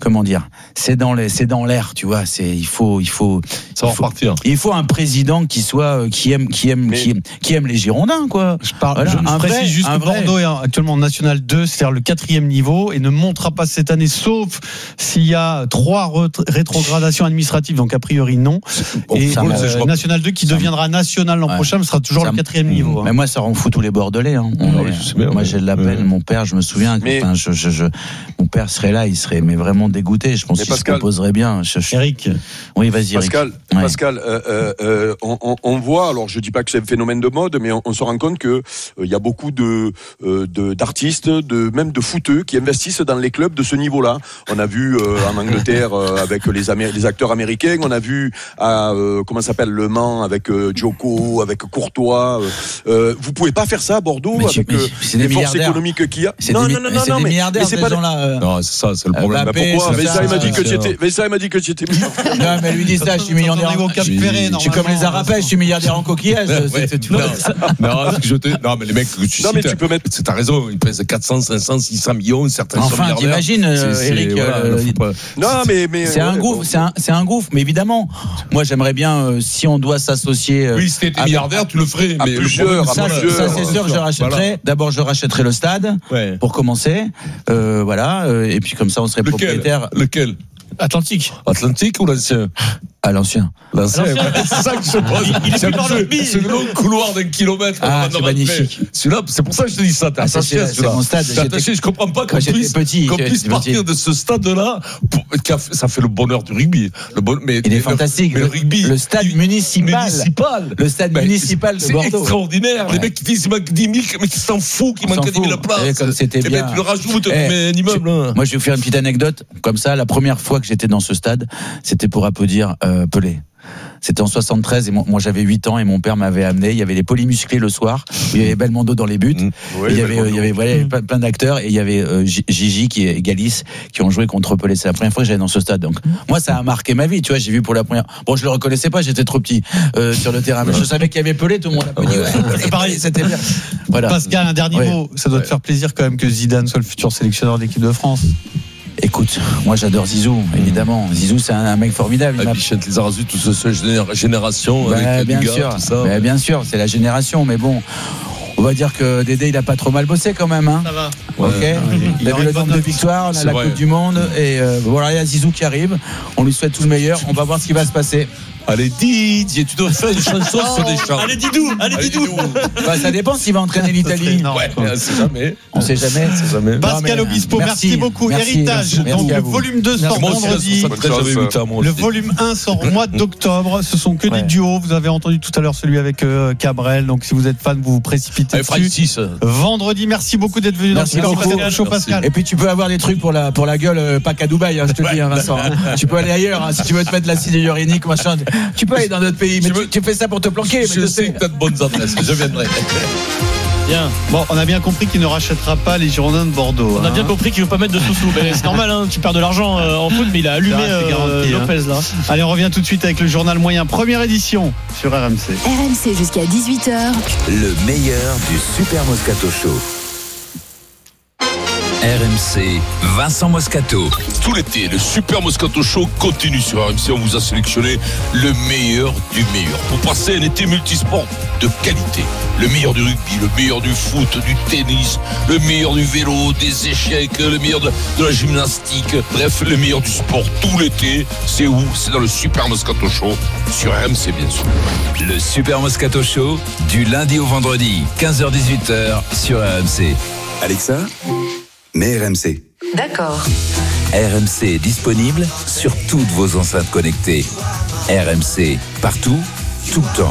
comment dire, c'est dans l'air, tu vois. Il faut repartir. Il faut un président qui aime les Girondins, quoi. Je précise juste que Bordeaux est actuellement en National 2, c'est-à-dire le 4e niveau, et ne montera pas cette année, sauf s'il y a 3 rétrogradations administratives, donc a priori non. Et National 2 qui deviendra national l'an prochain, mais sera toujours le 4e niveau. Mais moi, ça rend fou tous les Bordelais. Moi, j'ai de la peine. Mon père, je me souviens, mon père serait là, il serait vraiment dégoûté. Je pense qu'il se composerait bien. Eric. Oui, vas-y, Eric. Pascal, on voit, alors je dis pas que c'est un phénomène de mode, mais on se rend compte que il y a beaucoup d'artistes, même de footeux qui investissent dans les clubs de ce niveau-là. On a vu en Angleterre avec les acteurs américains, on a vu à comment s'appelle Le Mans avec Djoko, avec Courtois. Vous pouvez pas faire ça à Bordeaux avec les forces économiques qu'il y a. C'est des milliardaires ces gens-là. Non, c'est ça, c'est le problème. Pourquoi Vessa m'a dit que tu étais Non, mais lui dit ça, je suis milliardaire au Cap Ferré. Je suis comme les Arapais, je suis milliardaire en coquillage. Non, mais les mecs que tu cites, tu peux mettre. T'as raison, ils pèsent 400, 500, 600 millions, certains sont milliardaires. Enfin, t'imagines, Eric. Non, mais c'est un gouffre, c'est un gouffre. Mais évidemment, moi, j'aimerais bien, si on doit s'associer. Oui, si t'étais milliardaire, tu le ferais. Mais ça, c'est sûr que je rachèterais. D'abord, je rachèterais le stade pour commencer. Voilà. Et puis comme ça, on serait propriétaire. Lequel? Atlantique ou l'ancien? À l'ancien. C'est ça que je pose. C'est le long couloir d'1 kilomètre. C'est magnifique. Celui-là, c'est pour ça que je te dis ça. T'es attaché, c'est mon stade. T'es attaché, je comprends pas qu'on puisse partir de ce stade-là. Ça fait le bonheur du rugby. Il est fantastique. Le rugby. Le stade municipal. Le stade municipal de Bordeaux. C'est extraordinaire. Les mecs qui disent qu'il manque 10 000, mais qui s'en foutent, qu'il manque 10 000 places. Comme c'était bien. Tu le rajoutes, tu mets un immeuble. Moi, je vais vous faire une petite anecdote. Comme ça, la première fois que j'étais dans ce stade, c'était pour applaudir Pelé. C'était en 73 et moi j'avais 8 ans et mon père m'avait amené. Il y avait les polymusclés le soir. Il y avait Belmondo dans les buts. Il y avait plein d'acteurs et il y avait Gigi et Galis qui ont joué contre Pelé. C'est la première fois que j'allais dans ce stade. Donc moi ça a marqué ma vie. Tu vois, j'ai vu pour la première. Bon, je le reconnaissais pas, j'étais trop petit sur le terrain. Mais je savais qu'il y avait Pelé, tout le monde a dit. C'est pareil, c'était bien. Voilà. Pascal, un dernier mot. Ça doit te faire plaisir quand même que Zidane soit le futur sélectionneur de l'équipe de France. Écoute, moi j'adore Zizou, évidemment. Zizou, c'est un mec formidable. Bichette, les Arazus, toute cette génération. Bien sûr, tout ça. Bien sûr, c'est la génération, mais bon. On va dire que Dédé, il a pas trop mal bossé quand même. Hein. Ça va. Ok. Il a vu le nombre de victoires, on a la Coupe du Monde. Et voilà, il y a Zizou qui arrive. On lui souhaite tout le meilleur. On va voir ce qui va se passer. Allez, Didier, tu dois faire une chanson sur des chants. Allez, Didou. Ça dépend s'il va entraîner l'Italie. On sait jamais. Pascal Obispo, merci beaucoup. Héritage, donc le volume 2 sort vendredi. Le volume 1 sort au mois d'octobre. Ce sont que des duos. Vous avez entendu tout à l'heure celui avec Cabrel. Donc si vous êtes fan, vous vous précipitez dessus. Vendredi, merci beaucoup d'être venu dans le show, Pascal. Et puis tu peux avoir des trucs pour la gueule, pas qu'à Dubaï, je te le dis, Vincent. Tu peux aller ailleurs, si tu veux te mettre la l'acide hyaluronique, machin. Tu peux aller dans d'autres pays, mais tu fais ça pour te planquer. Je sais que tu as de bonnes adresses, je viendrai. Bien. Bon, on a bien compris qu'il ne rachètera pas les Girondins de Bordeaux. On a bien compris qu'il ne veut pas mettre de sous-sous. C'est normal, tu perds de l'argent en foot, mais il a allumé Lopez là. Allez, on revient tout de suite avec le journal moyen. Première édition sur RMC. RMC jusqu'à 18h. Le meilleur du Super Moscato Show. RMC, Vincent Moscato. Tout l'été, le Super Moscato Show continue sur RMC. On vous a sélectionné le meilleur du meilleur pour passer un été multisport de qualité. Le meilleur du rugby, le meilleur du foot, du tennis, le meilleur du vélo, des échecs, le meilleur de la gymnastique. Bref, le meilleur du sport tout l'été. C'est où? C'est dans le Super Moscato Show sur RMC, bien sûr. Le Super Moscato Show, du lundi au vendredi, 15h-18h sur RMC. Alexa, mets RMC. D'accord. RMC est disponible sur toutes vos enceintes connectées. RMC, partout, tout le temps.